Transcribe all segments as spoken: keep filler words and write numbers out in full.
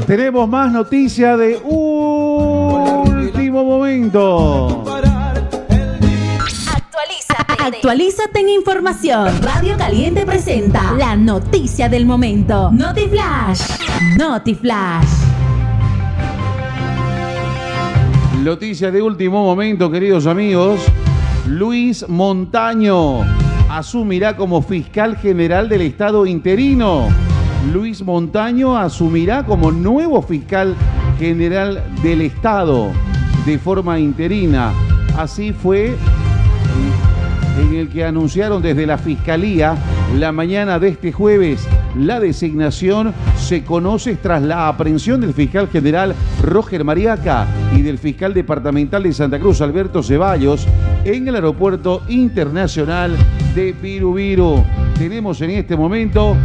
Tenemos más noticias de último momento. Actualízate. Actualízate en información. Radio Caliente presenta la noticia del momento. Notiflash. Notiflash. Noticia de último momento, queridos amigos. Luis Montaño asumirá como fiscal general del Estado interino. Luis Montaño asumirá como nuevo fiscal general del Estado de forma interina. Así fue en el que anunciaron desde la Fiscalía la mañana de este jueves. La designación se conoce tras la aprehensión del fiscal general Roger Mariaca y del fiscal departamental de Santa Cruz, Alberto Ceballos, en el aeropuerto internacional de Viru. Tenemos en este momento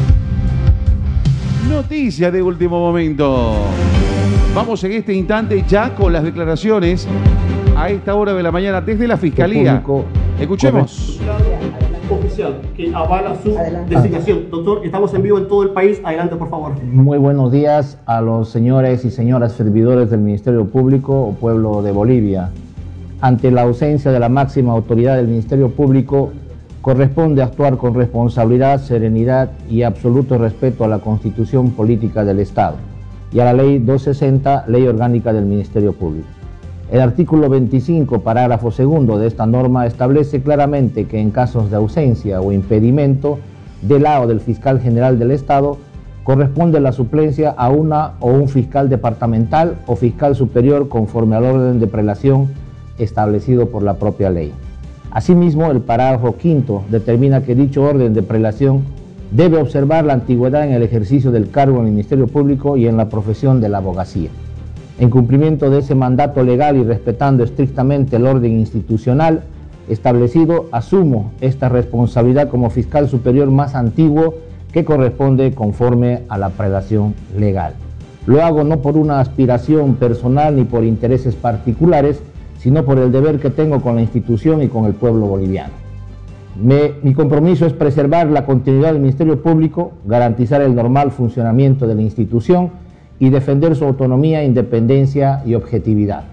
noticia de último momento. Vamos en este instante ya con las declaraciones a esta hora de la mañana desde la Fiscalía. Escuchemos. Oficial que avala su Adelante. designación. Doctor, estamos en vivo en todo el país. Adelante, por favor. Muy buenos días a los señores y señoras servidores del Ministerio Público o pueblo de Bolivia. Ante la ausencia de la máxima autoridad del Ministerio Público, corresponde actuar con responsabilidad, serenidad y absoluto respeto a la Constitución Política del Estado y a la Ley doscientos sesenta, Ley Orgánica del Ministerio Público. El artículo veinticinco, parágrafo segundo de esta norma establece claramente que en casos de ausencia o impedimento del lado del fiscal general del Estado, corresponde la suplencia a una o un fiscal departamental o fiscal superior conforme al orden de prelación establecido por la propia ley. Asimismo, el parágrafo quinto determina que dicho orden de prelación debe observar la antigüedad en el ejercicio del cargo en el Ministerio Público y en la profesión de la abogacía. En cumplimiento de ese mandato legal y respetando estrictamente el orden institucional establecido, asumo esta responsabilidad como fiscal superior más antiguo que corresponde conforme a la prelación legal. Lo hago no por una aspiración personal ni por intereses particulares, sino por el deber que tengo con la institución y con el pueblo boliviano. Me, mi compromiso es preservar la continuidad del Ministerio Público, garantizar el normal funcionamiento de la institución y defender su autonomía, independencia y objetividad.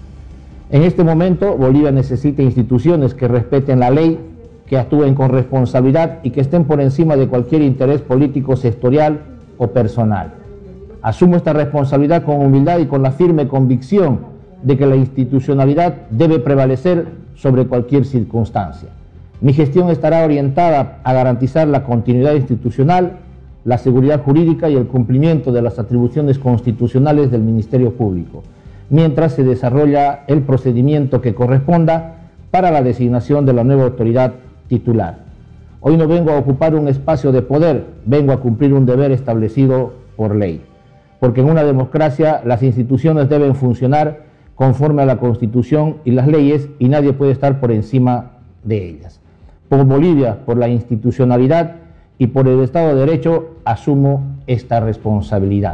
En este momento, Bolivia necesita instituciones que respeten la ley, que actúen con responsabilidad y que estén por encima de cualquier interés político, sectorial o personal. Asumo esta responsabilidad con humildad y con la firme convicción de que la institucionalidad debe prevalecer sobre cualquier circunstancia. Mi gestión estará orientada a garantizar la continuidad institucional, la seguridad jurídica y el cumplimiento de las atribuciones constitucionales del Ministerio Público, mientras se desarrolla el procedimiento que corresponda para la designación de la nueva autoridad titular. Hoy no vengo a ocupar un espacio de poder, vengo a cumplir un deber establecido por ley, porque en una democracia las instituciones deben funcionar conforme a la Constitución y las leyes y nadie puede estar por encima de ellas. Por Bolivia, por la institucionalidad y por el Estado de Derecho, asumo esta responsabilidad.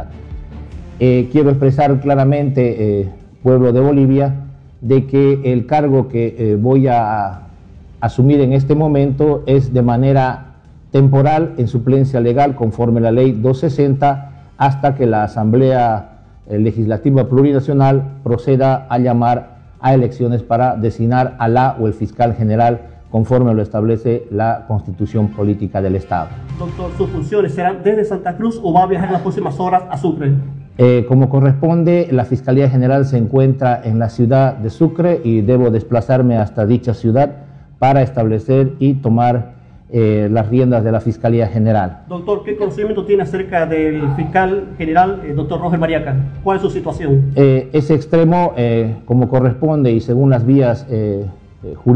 Eh, quiero expresar claramente, eh, pueblo de Bolivia, de que el cargo que eh, voy a asumir en este momento es de manera temporal, en suplencia legal, conforme a la Ley doscientos sesenta, hasta que la Asamblea eh, Legislativa Plurinacional proceda a llamar a elecciones para designar a la o el fiscal general conforme lo establece la Constitución Política del Estado. Doctor, ¿sus funciones serán desde Santa Cruz o va a viajar en las próximas horas a Sucre? Eh, como corresponde, la Fiscalía General se encuentra en la ciudad de Sucre y debo desplazarme hasta dicha ciudad para establecer y tomar eh, las riendas de la Fiscalía General. Doctor, ¿qué conocimiento tiene acerca del fiscal general, eh, doctor Roger Mariaca? ¿Cuál es su situación? Eh, ese extremo, eh, como corresponde y según las vías eh, jurídicas,